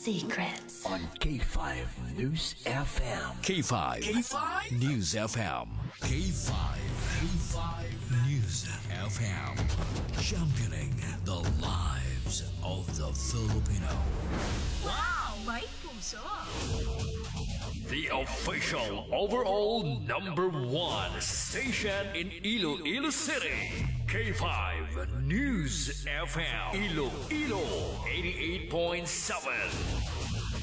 secrets. On K5 News FM. K5. K5 News FM. K5. K5 News FM. Championing the lives of the Filipino. Wow! May puso! The official overall #1 station in Iloilo City. K5 News FM. Iloilo 88.7.